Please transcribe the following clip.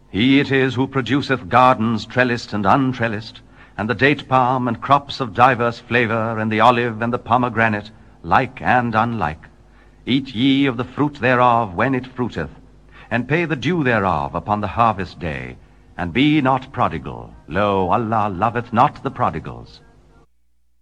He it is who produceth gardens trellised and untrellised, and the date palm and crops of diverse flavor, and the olive and the pomegranate, like and unlike. Eat ye of the fruit thereof when it fruiteth, and pay the due thereof upon the harvest day, and be not prodigal. Lo, Allah loveth not the prodigals.